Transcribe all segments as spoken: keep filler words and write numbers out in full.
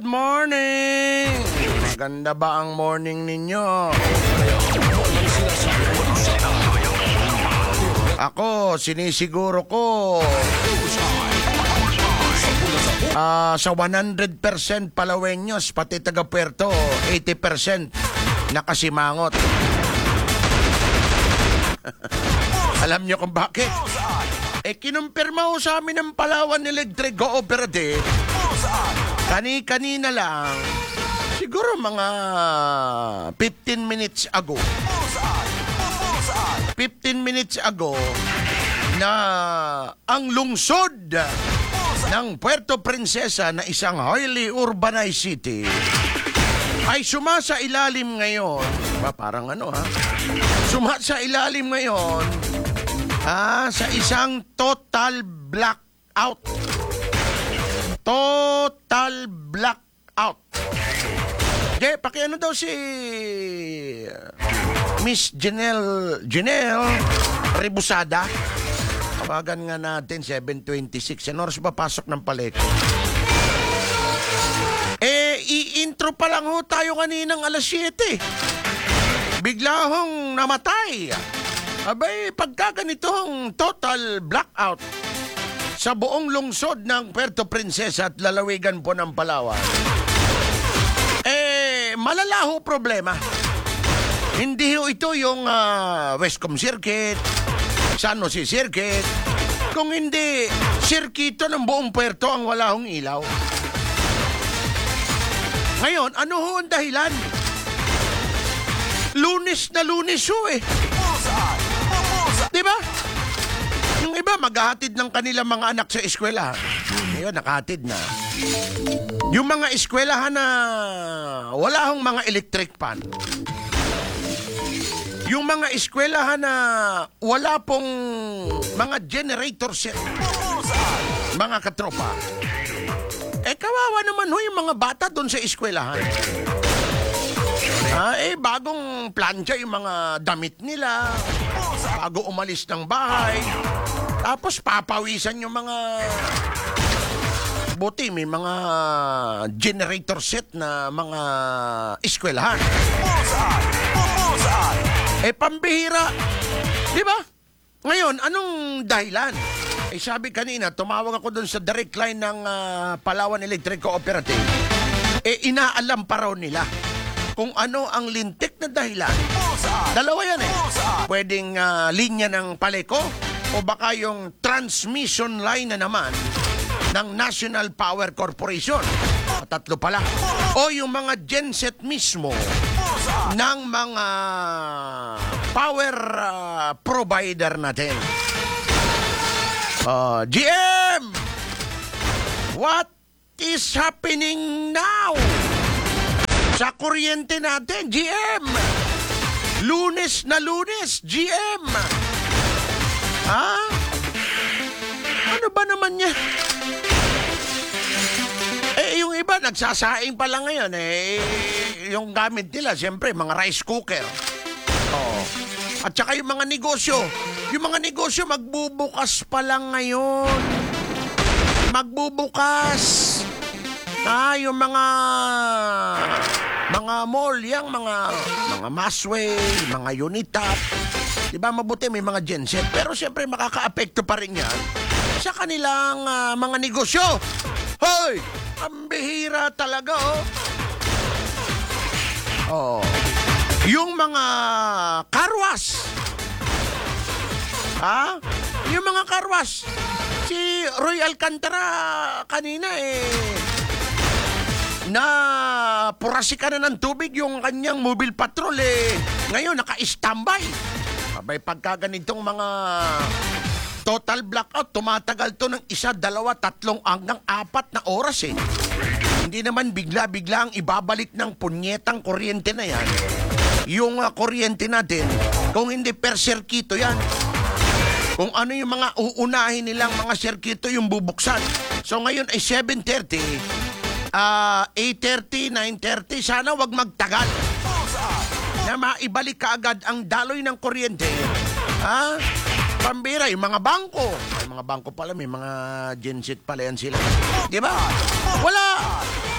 morning! Maganda ba ang morning ninyo? Ako, sinisiguro ko uh, sa one hundred percent Palaweños, pati taga Puerto, eighty percent nakasimangot. Alam nyo kung bakit? Eh, kinumpirma ho sa amin ng Palawan Electric Cooperative kani-kanina lang, siguro mga fifteen minutes ago. fifteen minutes ago na ang lungsod ng Puerto Princesa na isang highly urbanized city ay sumasa ilalim ngayon. Ba, parang ano ha? Sumasa ilalim ngayon ah, sa isang total blackout. Total blackout. De, pakiano daw si Miss Janelle, Janelle Rebusada. Kabagan nga natin, seven twenty-six. Yan oras ba pasok ng paleko? Eh, i-intro pa lang ho tayo kaninang alas siyete. Bigla hong namatay. Abay, pagka ganitong total blackout sa buong lungsod ng Puerto Princesa at lalawigan po ng Palawan, eh, malalaho problema. Hindi ho ito yung uh, Westcom Circuit, San Jose Circuit. Kung hindi, sirkito ng buong puerto ang wala hong ilaw. Ngayon, ano ho ang dahilan? Lunes na lunes ho eh. Diba? Yung iba, maghahatid ng kanilang mga anak sa eskwela. Ngayon, nakahatid na. Yung mga eskwelahan na wala hong mga electric pan. Yung mga eskwelahan na wala pong mga generator set. Mga katropa. Eh, kawawa naman ho yung mga bata doon sa eskwelahan. Ah, eh, bagong plancha yung mga damit nila. Bago umalis ng bahay. Tapos papawisan yung mga... Buti, may mga generator set na mga eskwelahan. Eh, pambihira. Di ba? Ngayon, anong dahilan? Eh, sabi kanina, tumawag ako doon sa direct line ng uh, Palawan Electric Cooperative. Eh, inaalam pa raw nila kung ano ang lintik na dahilan. Dalawa yan eh. Pwedeng uh, linya ng paleko o baka yung transmission line na naman ng National Power Corporation. Tatlo pala. O yung mga genset mismo ng mga power uh, provider natin. Uh, G M! What is happening now? Sa kuryente natin, G M! Lunes na lunes, G M! Ha? Ano ba naman niya? Eh, yung iba, nagsasaing pa lang ngayon, eh. Yung gamit nila, siyempre, mga rice cooker. Oh. At saka yung mga negosyo. Yung mga negosyo, magbubukas pa lang ngayon. Magbubukas. Ah, yung mga... Mga mall, yung mga... Mga Masway, mga Unitap. Diba, mabuti may mga genset. Pero siyempre, makaka-apekto pa rin yan sa kanilang uh, mga negosyo. Hoy! Ang bihira talaga, oh. Oh. Yung mga karwas. Ha? Yung mga karwas. Si Roy Alcantara kanina, eh, na purasika na ng tubig yung kanyang mobile patrol, eh. Ngayon, naka-standby. Abay, pagka ganitong mga total blackout, tumatagal to ng isa, dalawa, tatlong hanggang apat na oras eh. Hindi naman bigla-bigla ang ibabalik ng punyetang kuryente na yan. Yung uh, kuryente natin, kung hindi per sirkito yan. Kung ano yung mga uunahin nilang mga sirkito yung bubuksan. So ngayon ay seven thirty, uh, eight thirty, nine thirty, sana wag magtagal. Na maibalik ka agad ang daloy ng kuryente. Ha? Pambira, yung mga bangko. Ay, mga bangko pala, may mga genset pala yan sila. Di ba? Wala.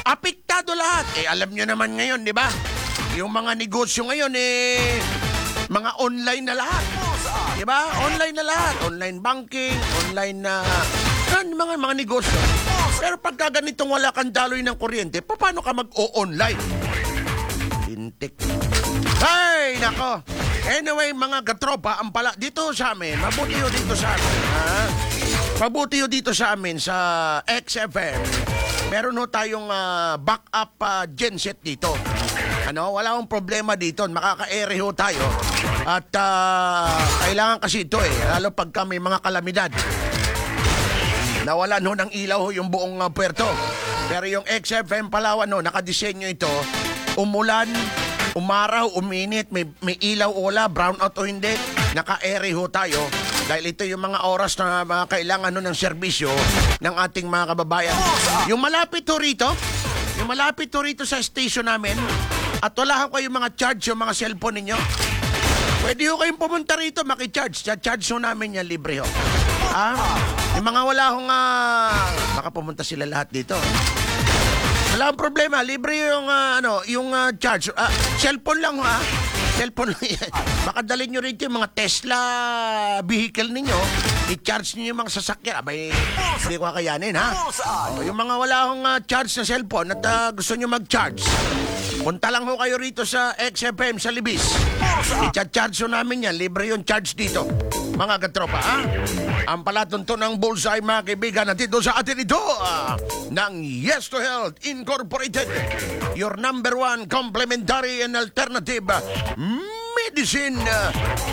Apektado lahat. Eh, alam nyo naman ngayon, di ba? Yung mga negosyo ngayon, eh, mga online na lahat. Di ba? Online na lahat. Online banking, online na, yan, mga, mga negosyo. Pero pagka ganitong wala kang daloy ng kuryente, paano ka mag-o-online? Tintik. Ay, nako. Anyway, mga katropa, ang pala, dito sa amin, mabuti yun dito sa amin, ha? Mabuti yun dito sa amin, sa X F M. Meron ho tayong uh, backup uh, genset dito. Ano, wala akong problema dito. Makaka-ere ho tayo. At uh, kailangan kasi ito eh, lalo pagka may mga kalamidad. Nawalan ho ng ilaw ho yung buong uh, puerto. Pero yung X F M Palawan ho, nakadisenyo ito, umulan, umaraw, uminit, may, may ilaw o wala, brownout o hindi, naka-ere ho tayo. Dahil ito yung mga oras na mga kailangan no, ng serbisyo ng ating mga kababayan. Yung malapit ho rito, yung malapit ho rito sa station namin, at wala ho kayong mga charge yung mga cellphone ninyo, pwede ho kayong pumunta rito, makicharge. Charge ho namin yan, libre ho. Ah, yung mga wala hong, uh, baka pumunta sila lahat dito. Wala akong problema, libre yung, uh, ano, yung uh, charge. Uh, cellphone lang ho, ah. Cellphone lang yan. Baka dalhin nyo rito yung mga Tesla vehicle ninyo, i-charge nyo yung mga sasakyan. Abay, hindi ko kakayanin, ha? O, yung mga wala akong uh, charge na cellphone at uh, gusto nyo mag-charge, punta lang ho kayo rito sa X F M sa Libis. I-charge ho namin yan. Libre yung charge dito. Mga katropa, ha? Ang palatunto ng Bullseye, mga kaibigan, natin doon sa atin ito uh, ng Yes to Health Incorporated. Your number one complementary and alternative medicine uh,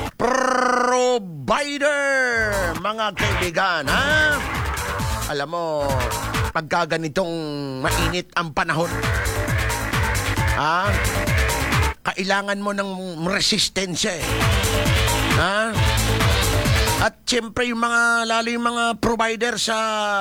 provider. Mga kaibigan, ha? Alam mo, pagka ganitong mainit ang panahon, ha? Kailangan mo ng resistensya eh. Ha? At siyempre yung mga, lalo yung mga provider sa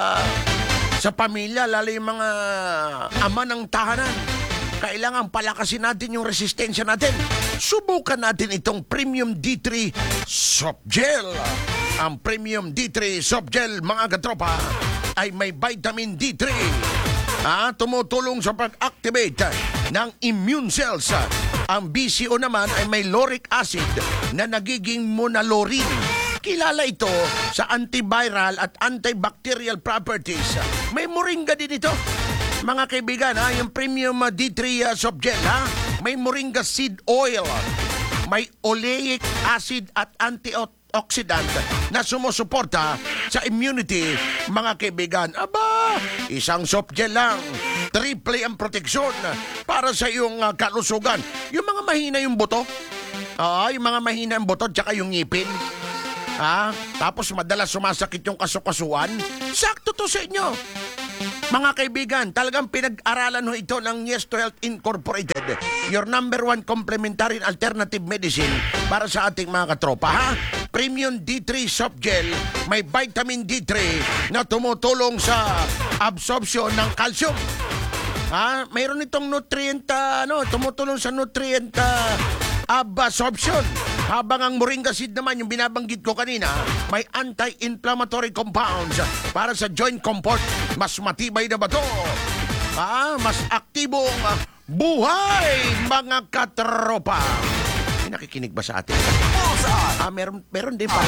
sa pamilya, lalo yung mga ama ng tahanan, kailangan palakasin natin yung resistensya natin. Subukan natin itong Premium D three Soft Gel. Ang Premium D three Soft Gel, mga katropa, ay may vitamin D three. Ah, tumutulong sa pag-activate ng immune cells. Ang B C O naman ay may lauric acid na nagiging monolaurin. Kilala ito sa antiviral at antibacterial properties. May moringa din ito. Mga kaibigan, ha, yung Premium D three uh, Soft Gel, ha, may moringa seed oil, may oleic acid at antioxidant na sumusuporta sa immunity, mga kaibigan. Aba, isang soft gel lang, triple ang proteksyon para sa iyong uh, kalusugan. Yung mga mahina yung buto, ah, yung mga mahina yung buto, tsaka yung ngipin, ha, tapos madalas sumasakit yung kasukasuan, sakto to sa inyo. Mga kaibigan, talagang pinag-aralan ho ito ng Yes to Health Incorporated, your number one complementary alternative medicine para sa ating mga katropa, ha? Premium D three Soft Gel, may vitamin D three na tumutulong sa absorption ng calcium. Ha? Mayroon itong nutrient, uh, ano, tumutulong sa nutrient uh, absorption. Habang ang moringa seed naman, yung binabanggit ko kanina, may anti-inflammatory compounds para sa joint comfort. Mas matibay na bato. Ah, mas aktibong buhay, mga katropa. May nakikinig ba sa atin? Ah, meron, meron din pa.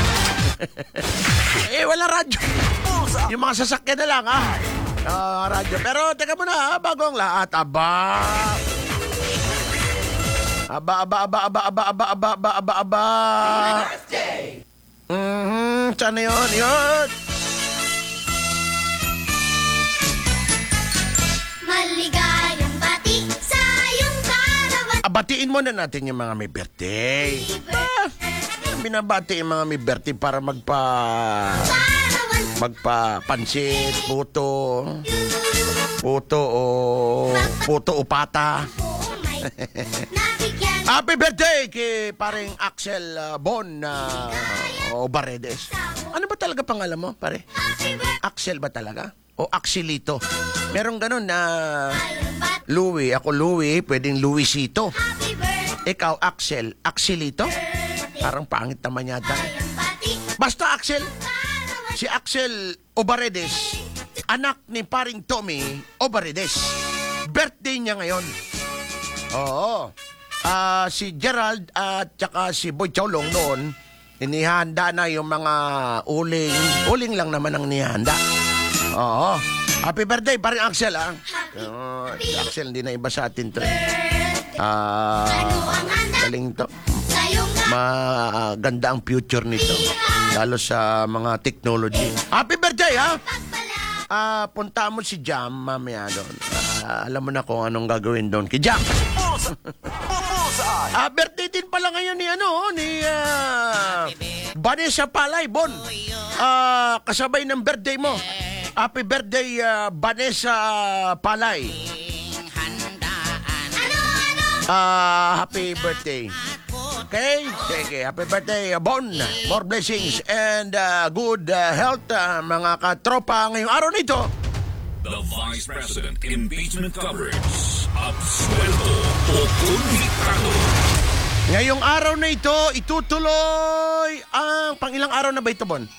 Eh, wala radyo. Yung mga sasakyan na lang, ah. Uh, radyo. Pero, teka muna, ah, bago ang lahat. Aba... Aba, aba, aba, aba, aba, aba, aba, aba, aba, aba. Birthday! Mm-hmm. Saan na yun? Yun! Maligayang bati sa iyong karawan. Abatiin muna natin yung mga may birthday. Ah, binabati yung mga may birthday para magpa... magpa-pansit, puto, puto o... puto o pata. Happy birthday kay paring Axel uh, Bon uh, o Baredes. Ano ba talaga pangalan mo, pare? Axel ba talaga? O Axelito? Merong ganun na Louie. Ako Louie, pwedeng Luisito. Ikaw Axel. Axelito? Parang pangit naman yata. Basta Axel. Si Axel Obaredes, anak ni paring Tommy Obaredes. birthday niya ngayon. Oo. Ah, si Gerald at saka si Boy Chowlong noon, inihanda na yung mga uling. Uling lang naman ang nihanda. Oo. Happy birthday, paring Axel, ah. Oh, si Axel, hindi na iba sa atin to. Ah, Ano ang handa galing to. sa'yong Maganda ang future nito. Lalo sa mga technology. Happy birthday, ha? pagpala? Ah, punta mo si Jam mamaya doon. Ah, alam mo na kung anong gagawin doon kay Jam. Ah, birthday din pala ngayon ni ano, ni ah, Vanessa Palay, Bon. Ah, kasabay ng birthday mo. Happy birthday, ah, Vanessa Palay. Ano, ano? Ah, happy birthday. Okay? Sige, happy birthday, Bon. More blessings and uh, good uh, health, uh, mga katropa ngayong araw nito. The Vice President Impeachment Coverage. Absuelto o Convictado. Ngayong araw na ito, itutuloy ang pangilang araw na ba ito, Bon?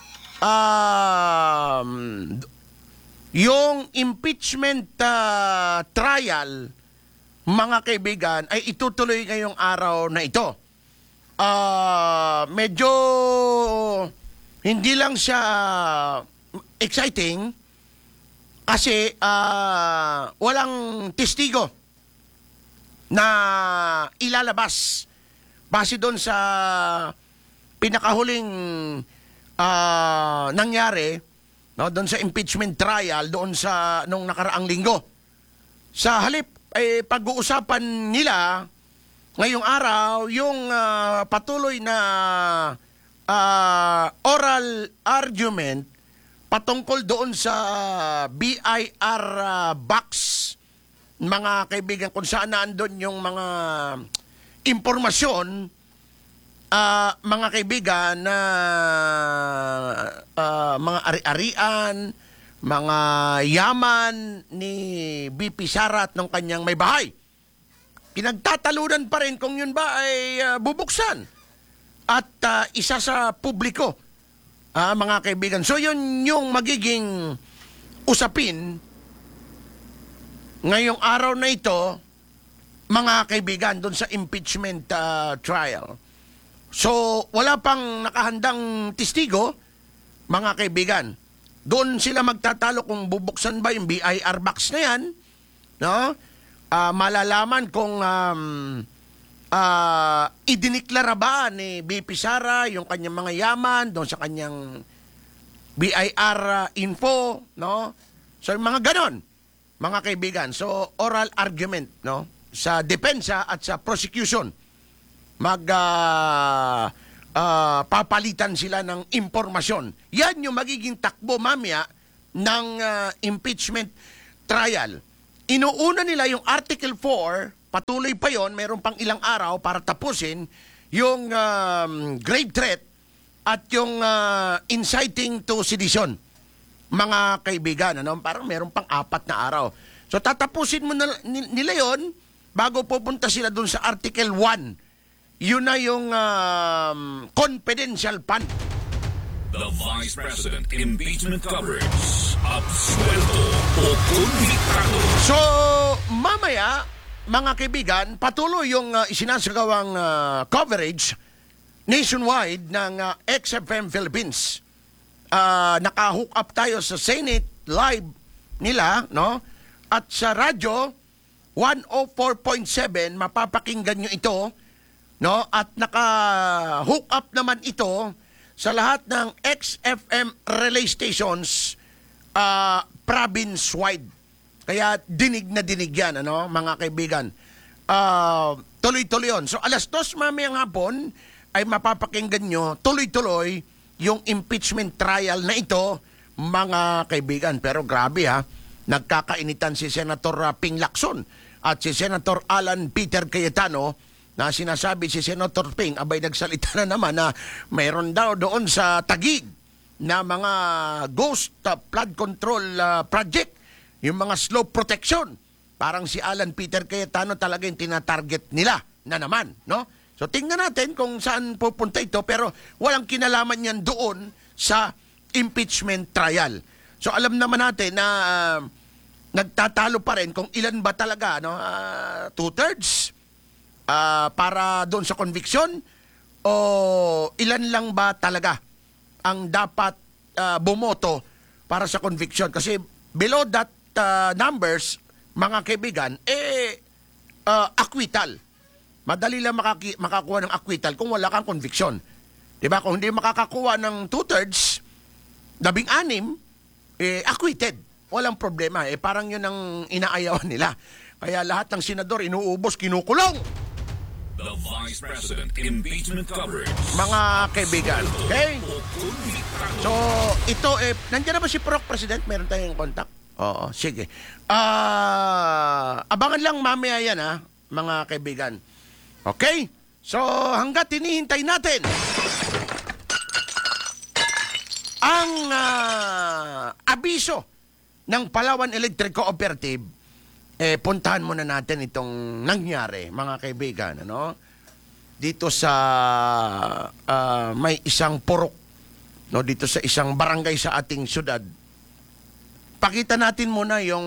Um, yung impeachment uh, trial, mga kaibigan, ay itutuloy ngayong araw na ito. Ah, medyo hindi lang siya exciting kasi ah, walang testigo na ilalabas base doon sa pinakahuling ah, nangyari, no, doon sa impeachment trial doon sa nung nakaraang linggo. Sa halip ay pag-uusapan nila ngayong araw yung ah, patuloy na ah, oral argument patungkol doon sa B I R ah, box, mga kaibigan, kung saan naandun yung mga impormasyon, ah, mga kaibigan, na ah, mga ari-arian, mga yaman ni B P Sara at ng kanyang may bahay. Pinagtatalunan pa rin kung yun ba ay uh, bubuksan at uh, isa sa publiko, ah, mga kaibigan. So yun yung magiging usapin ngayong araw na ito, mga kaibigan, doon sa impeachment uh, trial. So wala pang nakahandang testigo, mga kaibigan. Doon sila magtatalo kung bubuksan ba yung B I R box na yan, no? Ah, malalaman kung um, ah, idiniklara ba ni B P Sara yung kanyang mga yaman doon sa kanyang B I R uh, info, no? So yung mga ganon, mga kaibigan. So oral argument, no? Sa depensa at sa prosecution. Mag uh, uh, papalitan sila ng impormasyon. Yan yung magiging takbo mamaya ng uh, impeachment trial. Inuuna nila yung Article four, patuloy pa yon, mayroon pang ilang araw para tapusin yung um, grave threat at yung uh, inciting to sedition, mga kaibigan. Ano? Parang mayroon pang apat na araw. So tatapusin mo na, nila yon bago pupunta sila dun sa Article one. Yun na yung um, confidential fund. The Vice President Impeachment Coverage. Absuelto o Convictado. So, mamaya, mga kaibigan, patuloy yung uh, isinasagawang uh, coverage nationwide ng uh, X F M Philippines. Uh, naka-hook up tayo sa Senate live nila, no? At sa radyo, one oh four point seven, mapapakinggan nyo ito, no? At naka-hook up naman ito sa lahat ng X F M relay stations uh, province-wide. Kaya dinig na dinig yan, ano, mga kaibigan. Uh, tuloy-tuloy yun. So alas dos mamayang hapon ay mapapakinggan nyo tuloy-tuloy yung impeachment trial na ito, mga kaibigan. Pero grabe ha, nagkakainitan si Senator uh, Ping Lacson at si Senator Alan Peter Cayetano, na sinasabi si Senator Ping, abay nagsalita na naman na mayroon daw doon sa Taguig na mga ghost uh, flood control uh, project, yung mga slope protection. Parang si Alan Peter Cayetano talaga yung tinatarget nila na naman, no? So tingnan natin kung saan pupunta ito, pero walang kinalaman yan doon sa impeachment trial. So alam naman natin na uh, nagtatalo pa rin kung ilan ba talaga, no? Ah, two-thirds ah, para doon sa conviction o ilan lang ba talaga ang dapat ah, bumoto para sa conviction. Kasi below that ah, numbers, mga kaibigan, eh, ah, acquittal. Madali lang makaki- makakuha ng acquittal kung wala kang conviction. Diba? Kung hindi makakakuha ng two-thirds, labing-anim, eh, acquitted. Walang problema. Eh, parang yun ang inaayawan nila. Kaya lahat ng senador inuubos, kinukulong. The Vice President Impeachment Coverage. Mga kaibigan. Okay? O Convictado. So, ito eh, nandiyan na ba si Prok President? Meron tayong contact? Oo, sige. Ah, abangan lang mamaya yan ha, mga kaibigan. Okay? So, hanggat hinihintay natin ang ah, abiso ng Palawan Electric Cooperative, eh, puntahan muna natin itong nangyari, mga kaibigan, ano? Dito sa ah, may isang purok, no, dito sa isang barangay sa ating syudad. Pakita natin muna yung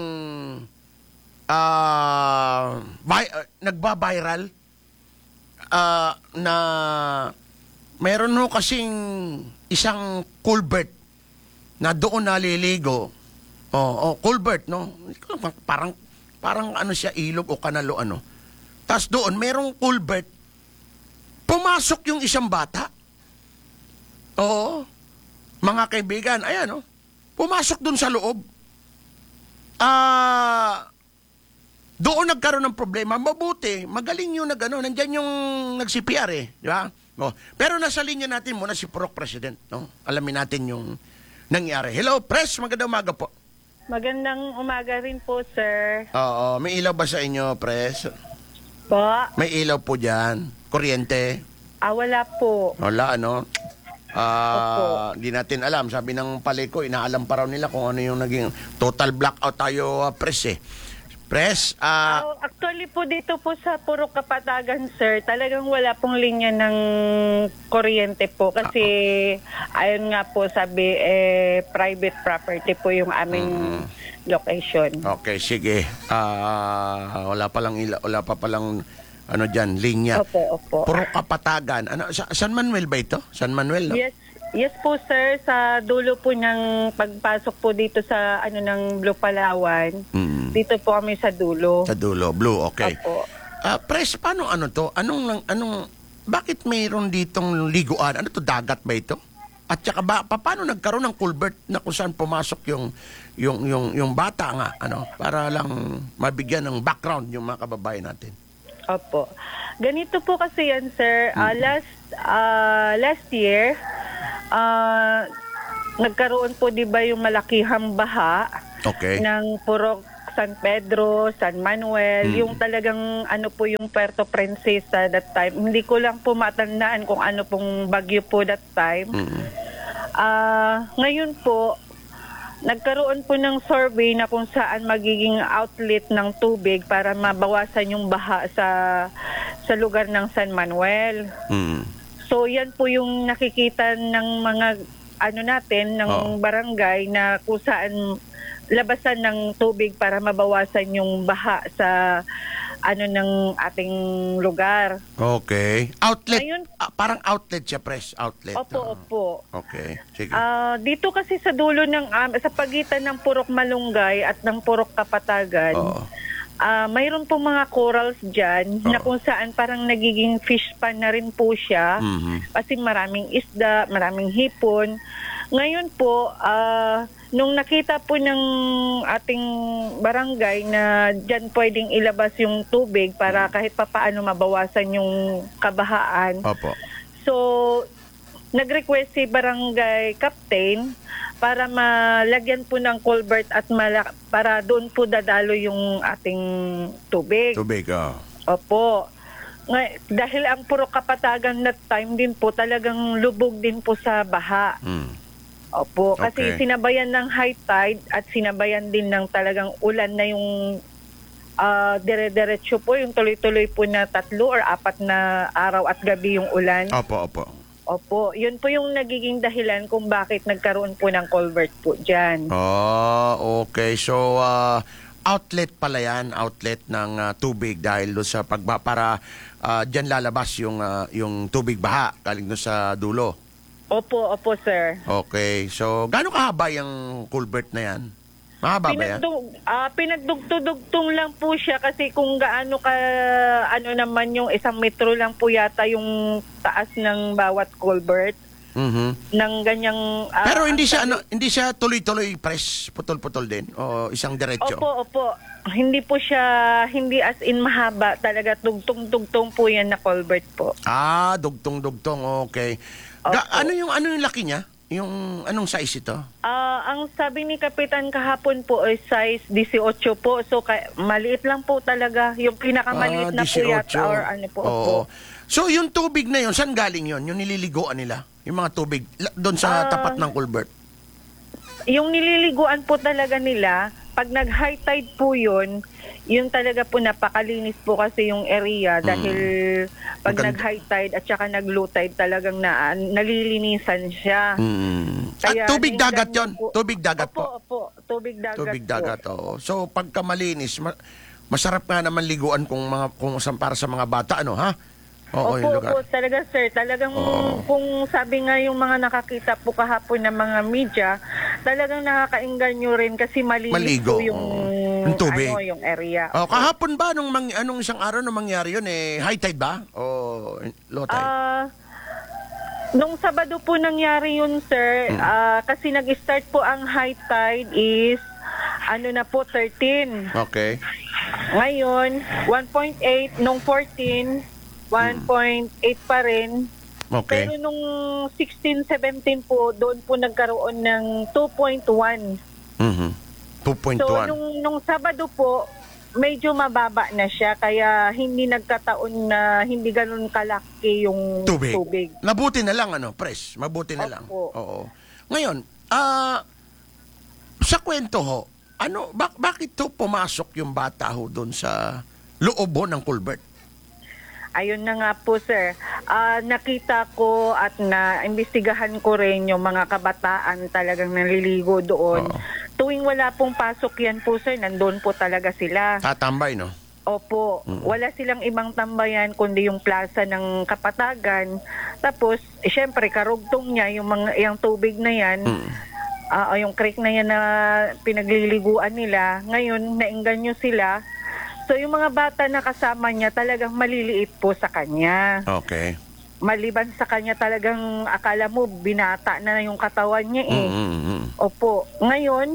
ah, vi- ah, nagba-viral ah, na meron ho kasing isang culvert na doon naliligo. Oh, oh, culvert, no? Parang parang ano siya, ilog o kanalo ano. Tapos doon merong culvert. Pumasok yung isang bata. Oo. Mga kaibigan, ayan, no? Pumasok doon sa loob. Ah, doon nagkaroon ng problema. Mabuti, magaling yung nagano, nandiyan yung nag-C P R eh, di ba? Oh, pero nasa linya natin muna si Prok President, no? Alamin natin yung nangyari. Hello, Pres, magandang umaga po. Magandang umaga rin po, sir. Oo, may ilaw ba sa inyo, Pres? Po? May ilaw po diyan. Kuryente? Ah, wala po. Wala, ano? Ah, di natin alam. Sabi ng palay ko, inaalam pa raw nila kung ano yung naging total blackout tayo, uh, Pres eh. Pres, ah... Ah, actually po dito po sa Purok Kapatagan, sir, talagang wala pong linya ng kuryente po kasi ayon nga po sabi, eh, private property po yung aming location. okay, sige. Ah, wala pa lang ila, wala pa palang ano diyan, linya. Opo, opo. Puro Kapatagan. Ano sa, San Manuel ba ito? San Manuel, no? Yes, yes po, sir, sa dulo po ng pagpasok po dito sa ano ng Blue Palawan. Mm. Dito po kami sa dulo. Sa dulo, blue, okay. Opo. Ah, Pres, paano ano to? Anong lang anong bakit mayroon ditong liguan? Ano to, dagat ba ito? At saka ba pa- paano nagkaroon ng culvert na kung saan pumasok yung yung yung yung bata nga, ano, para lang mabigyan ng background yung mga kababayan natin. Opo. Ganito po kasi yan, sir. Ah, last ah, last year, ah, nagkaroon po 'di ba yung malakihang baha Okay. ng Purok San Pedro, San Manuel, yung talagang ano po yung Puerto Princesa that time. Hindi ko lang po matandaan kung ano pong bagyo po that time. Ah, ngayon po, nagkaroon po ng survey na kung saan magiging outlet ng tubig para mabawasan yung baha sa sa lugar ng San Manuel. Mm. So yan po yung nakikita ng mga ano natin ng Oo. barangay na kung saan labasan ng tubig para mabawasan yung baha sa ano ng ating lugar. Okay. Outlet. Ayun. Ah, parang outlet siya, Pres. Outlet. Opo, Oo. opo. Okay. Sige. Ah, dito kasi sa dulo ng um, sa pagitan ng Purok Malunggay at ng Purok Kapatagan, Oo. ah, mayroon po mga corals diyan na Oo. kung saan parang nagiging fish pan na rin po siya. Mhm. Kasi maraming isda, maraming hipon. Ngayon po, ah, nung nakita po ng ating barangay na dyan pwedeng ilabas yung tubig para kahit papaano mabawasan yung kabahaan. Opo. So, nag-request si barangay captain para malagyan po ng culvert at mala- para doon po dadalo yung ating tubig. Tubig, oh. Opo. Ngay- dahil ang Purok Kapatagan that time din po talagang lubog din po sa baha. Mm. Opo, kasi Okay. sinabayan ng high tide at sinabayan din ng talagang ulan na yung ah, dire-diretso po, yung tuloy-tuloy po na tatlo or apat na araw at gabi yung ulan. Opo, opo. Opo, yun po yung nagiging dahilan kung bakit nagkaroon po ng culvert po dyan. Oh, okay. So, ah, outlet pala yan, outlet ng ah, tubig dahil doon sa pagba para ah, diyan lalabas yung ah, yung tubig baha galing doon sa dulo. Opo, opo, sir. Okay. So, gaano kahaba yung culvert na yan? Mahaba ba yan? Pinagdug, ah, pinagdugtudugtong lang po siya kasi kung gaano ka, ano naman yung isang metro lang po yata yung taas ng bawat culvert Mhm. ng ganyang... ah, Pero hindi ang siya sabi- ano, hindi siya tuloy-tuloy press, putol-putol din o isang diretso. Opo, opo. Hindi po siya, hindi as in mahaba. Talaga tugtong-tugtong po yan na culvert po. Ah, dugtong-dugtong. Okay. Ga- Opo. ano yung ano yung laki niya? Yung anong size ito? Ah, ang sabi ni Kapitan kahapon po ay size eighteen po. So ka- maliit lang po talaga. Yung pinakamaliit Ah, na po yata eighteen. or ano po. Oo. Opo. So yung tubig na yun, saan galing yun? Yung nililiguan nila? Yung mga tubig la- doon sa Ah. tapat ng culvert? Yung nililiguan po talaga nila, pag nag-high tide po yun, yun talaga po napakalinis po kasi yung area dahil pag Maganda. nag-high tide at saka nag-low tide talagang na, nalilinisan siya. Mm. Kaya At tubig ninggan dagat niyo yon. po- Tubig dagat opo, po. Opo, tubig dagat Tubig po. dagat, oo. So pagka malinis, ma- masarap nga naman liguan kung mga kung sa- para sa mga bata ano, ha? Oo, Opo, yung lugar. opo, talaga sir. Talagang Oo. kung sabi nga yung mga nakakita po kahapon ng mga media, talagang nakakainganyo rin kasi malinis Maligo, po yung, oo. Yung tubig. ano, yung area. Oh, kahapon ba nung mang, anong isang araw nung mangyari yun eh high tide ba o low tide? Ah, nung Sabado po nangyari yun, sir. Hmm. Ah, kasi nag-start po ang high tide is ano na po, thirteen. Okay. Ngayon, one point eight. Nung fourteen, one point eight pa rin. Okay. Pero nung sixteen, seventeen po, doon po nagkaroon ng two point one. Mhm. two point So, one. nung, nung Sabado po, medyo mababa na siya. Kaya hindi nagkataon na hindi ganun kalaki yung Tubig. tubig. Mabuti na lang ano, pres. Mabuti na lang. Opo. Oo. Ngayon, ah sa kwento ho, ano bak- bakit to pumasok yung bata ho doon sa loob ho ng culvert? Ayun na nga po, sir. Ah, nakita ko at na-imbestigahan ko rin yung mga kabataan talagang naliligo doon. Oo. Tuwing wala pong pasok yan po, sir, nandun po talaga sila. Tatambay, no? Opo, wala silang ibang tambayan kundi yung plaza ng Kapatagan. Tapos, eh, syempre, karugtong niya yung, mga, yung tubig na yan, Mm. ah, yung creek na yan na pinagliliguan nila. Ngayon, nainganyo sila. So, yung mga bata na kasama niya talagang maliliit po sa kanya. Okay. Maliban sa kanya talagang akala mo binata na yung katawan niya eh. Mm-hmm. Opo. Ngayon,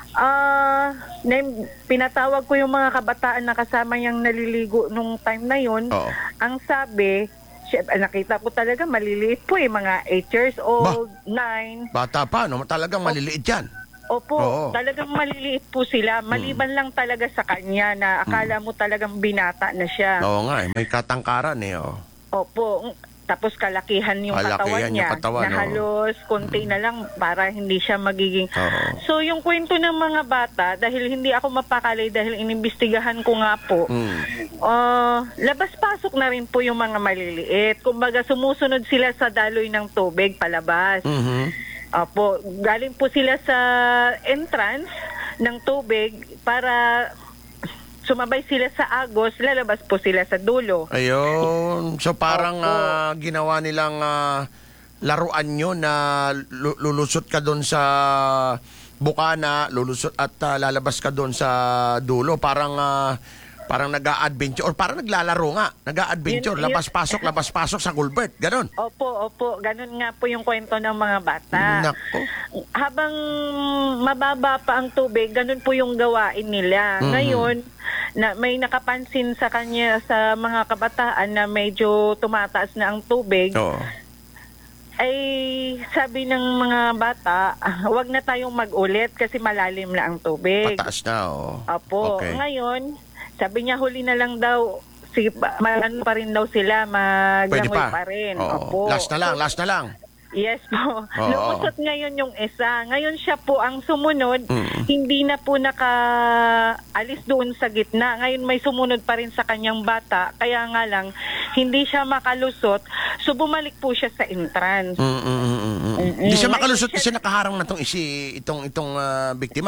ah na- pinatawag ko yung mga kabataan na kasama niyang naliligo nung time na yun. Oo. Ang sabi, syempre, nakita ko talaga maliliit po eh, mga eight years old, nine. Bata pa, no? Talagang maliliit yan. Opo, Oo. talagang maliliit po sila. Maliban lang talaga sa kanya na akala mo talagang binata na siya. Oo nga, eh. May katangkaran eh. Oh. Opo, tapos kalakihan yung Kalakihan katawan yung niya. katawan, na oo. halos konti na lang para hindi siya magiging... Oo. So yung kwento ng mga bata, dahil hindi ako mapakali dahil inimbestigahan ko nga po, Mm. ah, labas-pasok na rin po yung mga maliliit. Kumbaga sumusunod sila sa daloy ng tubig palabas. Mhm. Opo, galing po sila sa entrance ng tubig para sumabay sila sa agos, lalabas po sila sa dulo. Ayun. So parang Opo. ah, ginawa nilang ah, laruan nyo na lu- lulusot ka doon sa bukana, lulusot at ah, lalabas ka doon sa dulo. Parang ah, parang nag-a-adventure or parang naglalaro nga. Nag-a-adventure, Yun- yun- labas-pasok, labas-pasok sa culvert. Ganon. Opo, opo. Ganun nga po yung kwento ng mga bata. Nako. Habang mababa pa ang tubig, ganun po yung gawain nila. Mhm. Ngayon, na may nakapansin sa kanya sa mga kabataan na medyo tumataas na ang tubig, Oo. ay sabi ng mga bata, "Ah, wag na tayong mag-ulit kasi malalim na ang tubig." Pataas na, oh. Opo. Okay. Ngayon, sabi niya huli na lang daw, sige, pa- ma- ano pa rin daw sila, Pwede maglangoy pa. pa. rin. Oo. Opo. Last na lang, last na lang. Yes po. Oo. Lumusot ngayon yung isa. Ngayon siya po ang sumunod, Mm. hindi na po nakaalis doon sa gitna. Ngayon may sumunod pa rin sa kanyang bata. Kaya nga lang, hindi siya makalusot. So bumalik po siya sa entrance. Mm, mm, mm, mm, mm. Mm-mm. Hindi siya Ngayon makalusot siya- kasi nakaharang na tong isi itong itong ah, biktima.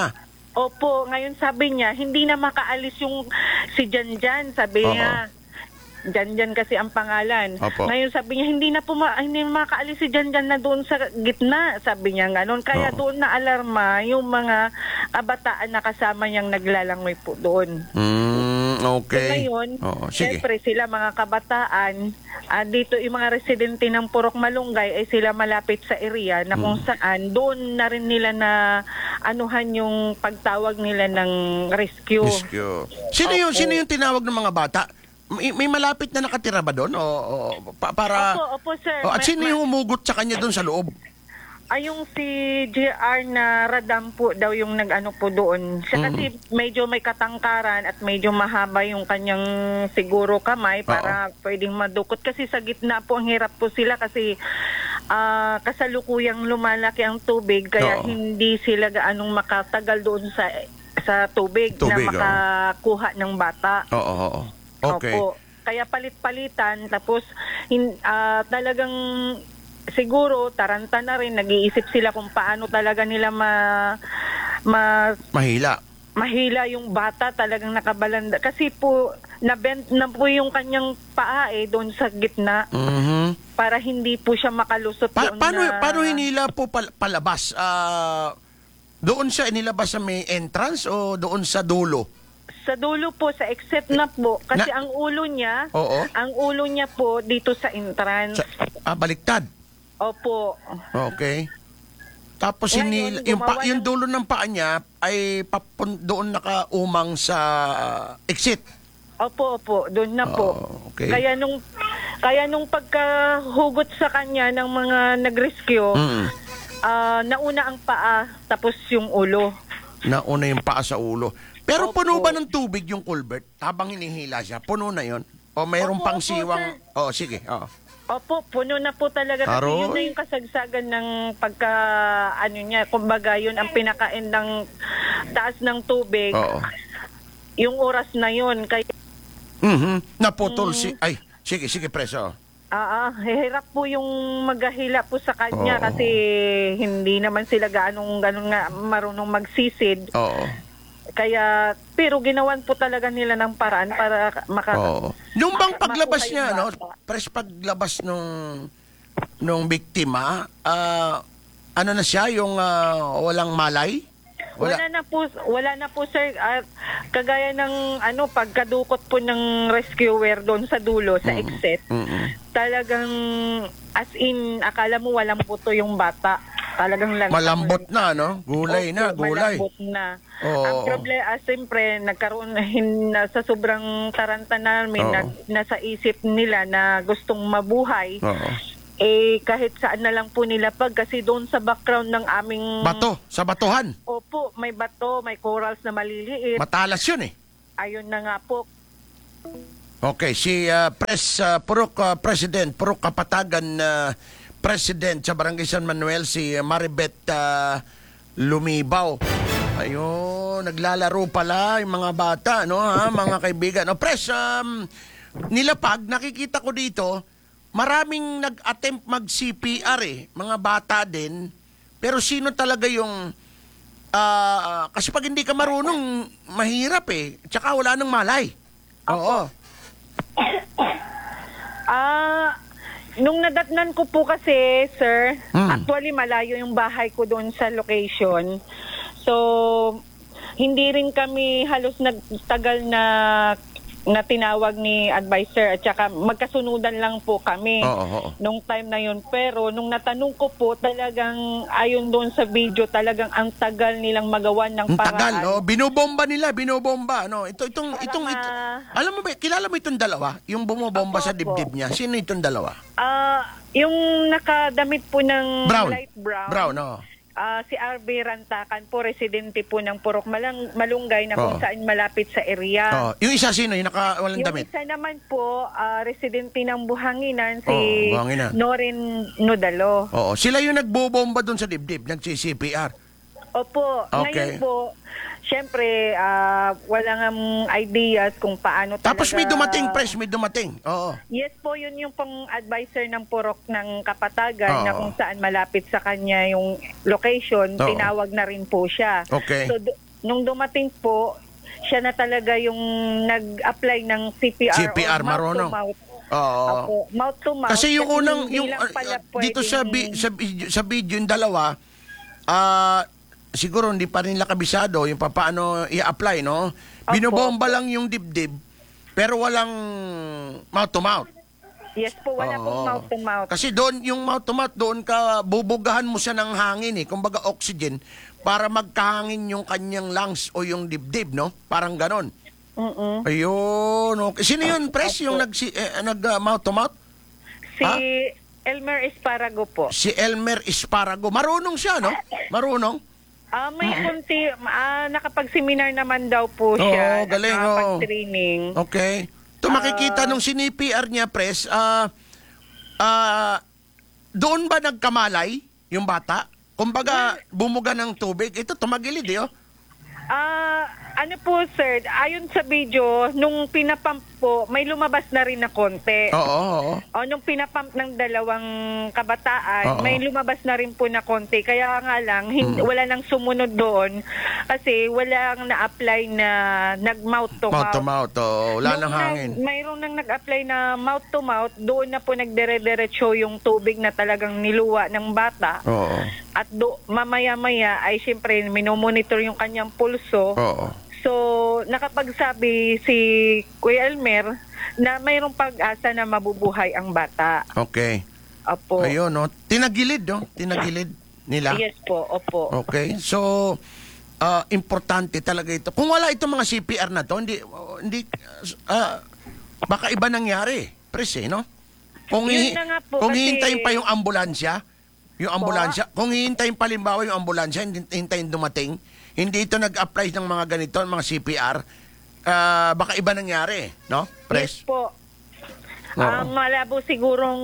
Opo, ngayon sabi niya, hindi na makaalis yung si Janjan, sabi Oo. niya. Janjan kasi ang pangalan. Opo. Ngayon sabi niya, hindi na po ma- hindi na makaalis si Janjan na doon sa gitna, sabi niya gano'n. Kaya Oo. doon na alarma yung mga kabataan na kasama niyang naglalangoy po doon. Mm, So okay. ngayon, Oo, sige. syempre sila mga kabataan, ah, dito yung mga residente ng Purok Malunggay ay sila malapit sa area na kung Mm. saan doon na rin nila na anuhan yung pagtawag nila ng rescue. Rescue. Sino yung, Opo. sino yung tinawag ng mga bata? May, may malapit na nakatira ba doon? O, o, pa- para... Opo, opo sir. O, at Ma- sino ma- yung humugot sa kanya doon sa loob? Ay, yung si J R na Radam po daw yung nag-ano po doon. Siya kasi medyo may katangkaran at medyo mahaba yung kanyang siguro kamay para pwedeng madukot. Kasi sa gitna po, ang hirap po sila kasi ah, kasalukuyang lumalaki ang tubig. Kaya Oo. hindi sila gaanong makatagal doon sa sa tubig, Tubig, na oo. makakuha ng bata. Oo, oo, oo. Okay. Opo. Kaya palit-palitan, tapos hin, ah, talagang siguro taranta na rin, nag-iisip sila kung paano talaga nila ma, ma Mahila. mahila yung bata, talagang nakabalanda. Kasi po, nabend na po yung kanyang paa eh, doon sa gitna, Mhm. para hindi po siya makalusot Pa- doon paano, na... paano hinila po pal- palabas? Ah, doon siya inilabas sa may entrance o doon sa dulo? Sa dulo po, sa exit na po. Kasi Na- ang ulo niya, Oo. ang ulo niya po dito sa entrance. Sa, ah, baliktad. Opo. Okay. Tapos Ngayon, hinila, yung, pa, gumawa yung ng- dulo ng paa niya ay papun, doon nakaumang sa ah, exit. Opo, opo, doon na po. Oh, okay. Kaya nung kaya nung pagkahugot sa kanya ng mga nag-rescue, Mm. ah, nauna ang paa tapos yung ulo. Nauna yung paa sa ulo. Pero Opo. puno ba ng tubig yung culvert habang hinihila siya? Puno na yon? O mayroong Opo, pang opo, siwang... sir. Oh, sige. Oh. Opo, puno na po talaga kasi Aroy. yun na yung kasagsagan ng pagka ano niya, kumbaga yun ang pinakain ng taas ng tubig. Oo. Yung oras na yun kaya Mhm. Naputol Mm. si... Ay, sige, sige, preso. Ah, ah, hirap po yung maghahila po sa kanya Oo. kasi hindi naman sila gaanong ganun nga marunong magsisid. Oo. Kaya, pero ginawan po talaga nila ng paraan para maka... Oo. Nung bang maka- paglabas makuha niya, yung no? bata. Pres paglabas nung nung biktima, ah, ano na siya, yung ah, walang malay? Wala. na po, wala na po sir. At kagaya ng ano, pagkadukot po ng rescuer doon sa dulo, sa exit, Mm-mm. talagang as in, akala mo walang puto yung bata. Talagang lang. Malambot na, no? Gulay na, Opo, gulay. Malambot na. Oo. Ang problema, ah, siyempre, nagkaroon hin, sa sobrang taranta namin, Oo. nag, nasa isip nila na gustong mabuhay, Oo. eh kahit saan na lang po nila pag, kasi doon sa background ng aming... Bato, sa batuhan. Opo, may bato, may corals na maliliit. Matalas yun eh. Ayun na nga po. Okay, si ah, Pres ah, Purok ah, President, Purok Kapatagan ah, President sa Barangay San Manuel, si Maribeth ah, Lumibaw. Ayun, naglalaro pala yung mga bata, no, ha, mga kaibigan. O, Pres, um, nilapag, nakikita ko dito, maraming nag-attempt mag-C P R eh, mga bata din. Pero sino talaga yung... ah, kasi pag hindi ka marunong, mahirap eh. Tsaka wala nang malay. Oo. Ah, nung nadatnan ko po kasi, sir, Hmm. actually malayo yung bahay ko doon sa location. So, hindi rin kami halos nagtagal na na tinawag ni advisor at saka magkasunudan lang po kami Oo, oo. nung time na yun. Pero nung natanong ko po, talagang ayon doon sa video, talagang ang tagal nilang magawa ng Ang paraan. tagal, no? Binobomba nila, binobomba, no? Ito, itong, Para itong, ma- ito, alam mo ba, kilala mo itong dalawa? Yung bumobomba Opo, sa dibdib opo. niya. Sino itong dalawa? Ah, yung nakadamit po ng Brown. light brown. Brown, no? Ah, si R B Rantakan po, residente po ng Purok Malang, Malunggay na kung Oo. saan malapit sa area. Oh, yung isa sino? Yung naka, walang Yung damit? isa naman po, ah, residente ng Buhanginan, si Oo, Buhanginan. Norin Nodalo. Oo, sila yung nagbobomba doon sa dibdib, nag-C P R. Opo, Okay. ngayon po, syempre, ah, wala nga ideas kung paano talaga... Tapos may dumating, press, may dumating. Oo. Yes po, yun yung pong advisor ng Purok ng Kapatagan Oo. na kung saan malapit sa kanya yung location, Oo. tinawag na rin po siya. Okay. So, do- nung dumating po, siya na talaga yung nag-apply ng C P R, C P R, or mouth marunong. to mouth. Oo. Opo, mouth to mouth. Kasi yung unang, hindi yung, lang ah, pala ah, dito sa, bi, pwedeng- sa, video- sa video, yung dalawa, ah, siguro hindi pa rin nila kabisado yung paano i-apply, no? Binobomba lang yung dibdib, pero walang mouth to mouth. Yes po, wala Oo. pong mouth to mouth. Kasi doon, yung mouth to mouth, doon ka, bubugahan mo siya ng hangin eh. Kumbaga oxygen, para magkahangin yung kanyang lungs o yung dibdib, no? Parang ganon. Mm-mm. Ayun, okay. Sino yun, Pres, yung nag, si, eh, nag uh, mouth to mouth? Si Ha? Elmer Esparago po. Si Elmer Esparago. Marunong siya, no? Marunong. Ah, may kunti, ah, nakapag-seminar naman daw po Oo, siya. galing, oo. Nakapag-training. Okay. Ito makikita nung si P R niya, Pres, ah, ah, doon ba nagkamalay yung bata? Kumbaga, bumuga ng tubig. Ito, tumagilid, eh, oh. Ah, ano po sir, ayon sa video, nung pinapump po, may lumabas na rin na konti. Oo, oo, oo. O nung pinapump ng dalawang kabataan, Oo. may lumabas na rin po na konti. Kaya nga lang, hin- wala nang sumunod doon kasi walang na-apply na nag-mouth to Mouth mouth. to mouth, oh. Wala Nung nang hangin. nag- mayroong nang nag-apply na mouth to mouth, doon na po nagdire-diretso yung tubig na talagang niluwa ng bata. Oo. At do, mamaya-maya ay siyempre minomonitor yung kanyang pulso. Oo. So, nakapagsabi si Kuya Elmer na mayroong pag-asa na mabubuhay ang bata. Okay. Opo. Ayun, no? Tinagilid, no? Tinagilid nila. Yes po, opo. Okay. So, ah, importante talaga ito. Kung wala itong mga C P R na to, hindi, hindi, ah, baka iba nangyari. Pres, eh, no? Kung, Yun hihi- na nga po, kung kasi- hihintayin pa yung ambulansya, yung ambulansya, kung hihintayin pa limbawa yung ambulansya, hindi hintayin dumating, hindi ito nag-apply ng mga ganito, mga C P R, ah, baka iba nangyari, no? Pres? Yes po. Oo. Ah, malabo sigurong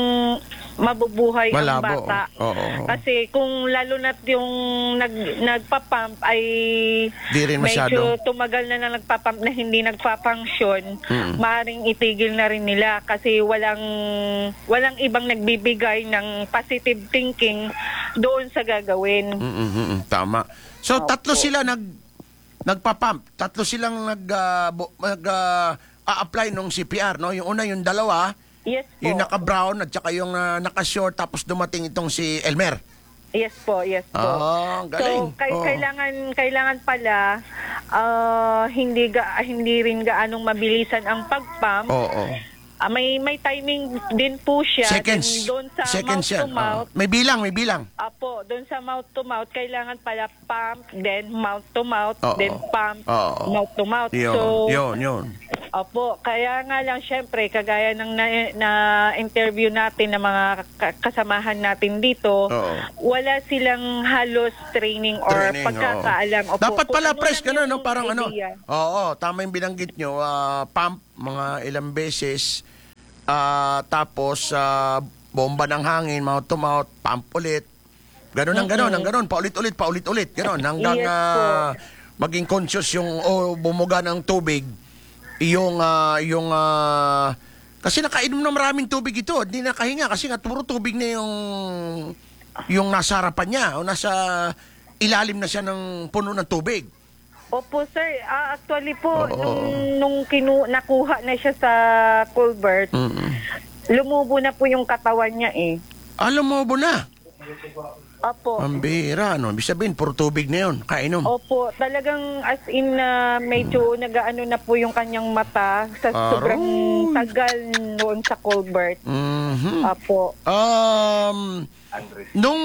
mabubuhay ang Malabo, bata. oo, oo. Kasi kung lalo na't yung nag, nagpapump ay Di rin medyo masyado. tumagal na na nagpapump na hindi nagpapunction, Mm. maaaring itigil na rin nila kasi walang walang ibang nagbibigay ng positive thinking doon sa gagawin. Mm, mm, mm, mm, tama. So, tatlo sila nag nagpa-pump. Tatlo silang nag ah, bu- nag ah, a-apply nung C P R, no? Yung una, yung dalawa, Yes po. yung naka-brown at saka yung ah, naka-short, tapos dumating itong si Elmer. Yes po, yes po. Ah, galing. So, kay, Oo. kailangan kailangan pala ah, hindi ga, hindi rin gaanong mabilisan ang pag-pump. Oo. Ah, may may timing din po siya. Seconds. Then Doon sa Seconds mouth to yan. mouth. Oo. May bilang, may bilang. Apo, doon sa mouth to mouth kailangan pala pump, then mouth to mouth, Oo. then pump, Oo. mouth to mouth. Yun, So, yun, yun. Opo, kaya nga lang syempre kagaya ng na, na interview natin ng mga ka- kasamahan natin dito, Oo. wala silang halos training or Training, pagkakaalam. oo. Opo, Dapat kung pala, ano Pres, lang gano'n, no? yung Parang ano. idea. Oo, tama yung binanggit nyo. ah, pump, mga ilang beses. ah, tapos, ah, bomba ng hangin, mouth to mouth, pump ulit. Ganon ang ganon, ang ganon. Paulit-ulit, paulit-ulit. Ganon. Hanggang Yes, ah, maging conscious yung o bumuga ng tubig. Yung, ah, yung, ah, kasi nakainom ng maraming tubig ito. Hindi nakahinga kasi nga puro tubig na yung, yung nasa harapan niya o nasa ilalim na siya ng puno ng tubig. Opo, sir. Ah, actually po, Oo. nung, nung kinu, nakuha na siya sa culvert, Mm-mm. lumubo na po yung katawan niya eh. Alam mo ba na? Opo. Ang bihira, no? Ibig sabihin, puro tubig na yun. Kainom. Opo, talagang as in na medyo nagaano na po yung kanyang mata sa Aroy. sobrang tagal noon sa culvert. Mhm. Opo. Um, nung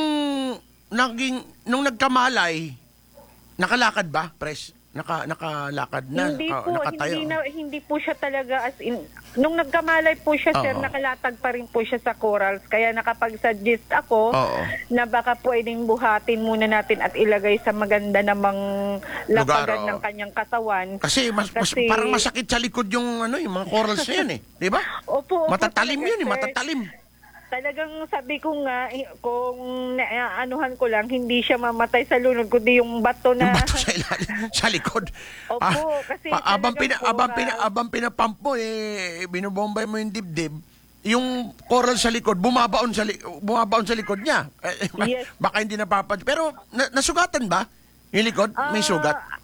naging nung nagkamalay, nakalakad ba, Pres? Naka nakalakad na, Hindi naka- po, nakatayo. hindi na hindi po siya talaga as in nung nagkamalay po siya, sir, Oo. nakalatag pa rin po siya sa corals. Kaya nakapag-suggest ako Oo. na baka pwedeng buhatin muna natin at ilagay sa maganda namang lapagan oo. ng kanyang katawan. Kasi, mas, mas- Kasi- parang masakit sa likod yung ano, yung mga corals na yan eh, 'di ba? Opo, opo, Matatalim talaga, yun eh, sir. matatalim. Talagang sabi ko nga, eh, kung naanuhan ko lang, hindi siya mamatay sa lunod, kundi yung bato na... Yung bato sa ilalim, sa likod. Opo, Ah, kasi pa- abang pina talagang abang po, pina ah, abang pinapump mo eh binubombay mo yung dibdib. Yung coral sa likod bumabaon sa li- bumabaon sa likod niya. Eh, ma- Yes. Baka hindi napapad. Pero na- nasugatan ba? Yung likod may Ah, sugat.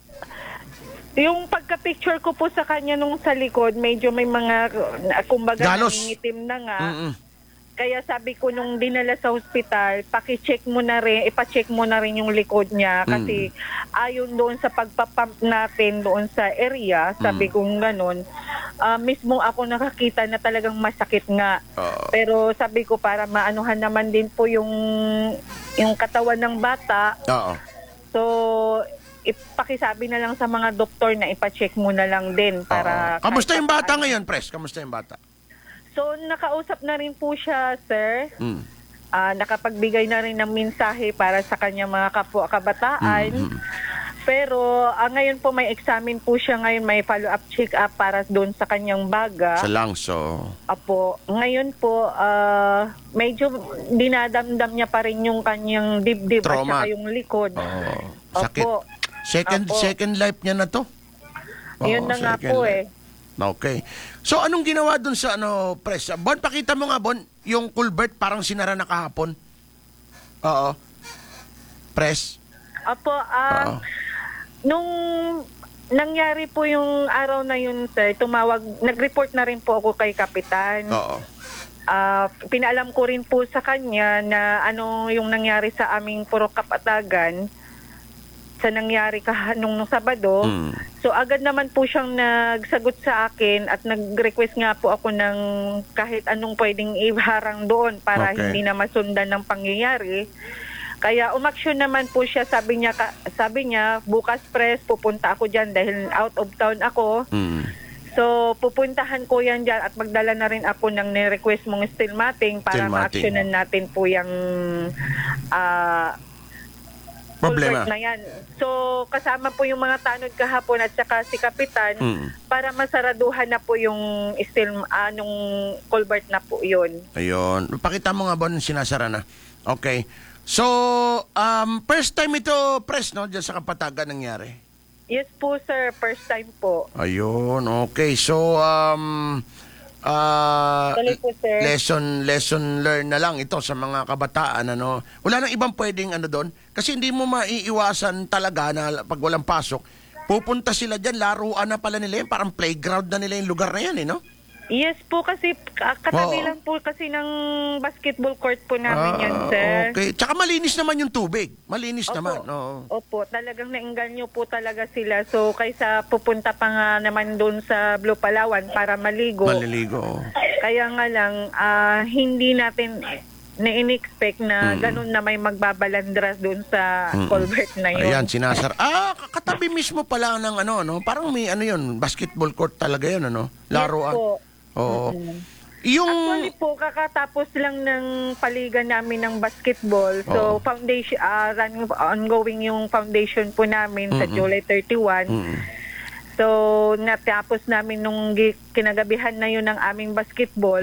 Yung pagka-picture ko po sa kanya nung sa likod, medyo may mga, uh, kumbaga, Galos. nangingitim na nga. Mm-mm. Kaya sabi ko nung dinala sa ospital, paki-check mo na rin, ipa-check mo na rin yung likod niya kasi ayon doon sa pagpapump natin doon sa area, sabi Mm. kong ganun, ah, mismo ako nakakita na talagang masakit nga. Oo. Pero sabi ko para maanuhan naman din po yung yung katawan ng bata. Oo. So ipakisabi na lang sa mga doktor na ipa-check mo na lang din para Oo. Kamusta kahit yung bata paano. ngayon, Pres? Kamusta yung bata? So, nakausap na rin po siya, sir. Mm. Ah, nakapagbigay na rin ng mensahe para sa kanyang mga kapwa kabataan. Mm-hmm. Pero ah, ngayon po may examine po siya ngayon, may follow-up check-up para doon sa kanyang baga. Sa lungs, so... Apo, ngayon po ah, medyo dinadamdam niya pa rin yung kanyang dibdib Trauma. at saka yung likod. Oh, sakit. Opo. Second Opo. second life niya na to. Yun Oo, na nga second po life. eh. Okay. So, anong ginawa dun sa ano, Pres? Bon, pakita mo nga, Bon, yung culvert parang sinara na kahapon. Oo. Pres? Apo, Oo. ah, nung nangyari po yung araw na yun, sir, tumawag, nag-report na rin po ako kay Kapitan. Oo. Ah, pinaalam ko rin po sa kanya na ano yung nangyari sa aming Purok Kapatagan sa nangyari ka nung, nung Sabado. Mm. So agad naman po siyang nagsagot sa akin at nag-request nga po ako ng kahit anong pwedeng iharang doon para Okay. hindi na masundan ng pangyayari. Kaya umaksyon naman po siya, sabi niya ka- sabi niya bukas press pupunta ako diyan dahil out of town ako. Mm. So pupuntahan ko yan diyan at magdala na rin ako ng ni-request mong steel matting para Steel matting. ma-actionan natin po yung ah Problema. culvert na yan. So, kasama po yung mga tanod kahapon at saka si Kapitan Mm. para masaraduhan na po yung steel, anong culvert na po yun. Ayun. Pakita mo nga, Bon, sinasara na. Okay. So, um, first time ito, Pres, no? Diyan sa Kapatagan nangyari. Yes po, sir. First time po. Ayun, okay. So, um, ah, Tuloy po, sir. lesson, lesson learned na lang ito sa mga kabataan, ano. Wala nang ibang pwedeng ano doon. Kasi hindi mo maiiwasan talaga na pag walang pasok, pupunta sila dyan, laruan na pala nila yun. Parang playground na nila yung lugar na yan, eh, no? Yes po, kasi ka- katabi Oo. lang po kasi ng basketball court po namin yan, Ah, sir. okay. Tsaka malinis naman yung tubig. Malinis Opo. naman, oo. Opo, talagang nainganyo po talaga sila. So, kaysa pupunta pa nga naman doon sa Blue Palawan para maligo. Maliligo. oo. Kaya nga lang, ah, hindi natin na-in-expect na Mm. ganun na may magbabalandras doon sa culvert na yun. Ayan, sinasar. Ah, katabi mismo pala ng ano, no? Parang may ano yun, basketball court talaga yun, ano? Laruan. Yes po. Oo. Yung... Actually po, kakatapos lang ng paligan namin ng basketball. Oo. So, foundation, ah, running, ongoing yung foundation po namin sa Mm-mm. July thirty-one. Mm. So, natapos namin nung gi- kinagabihan na yun ng aming basketball.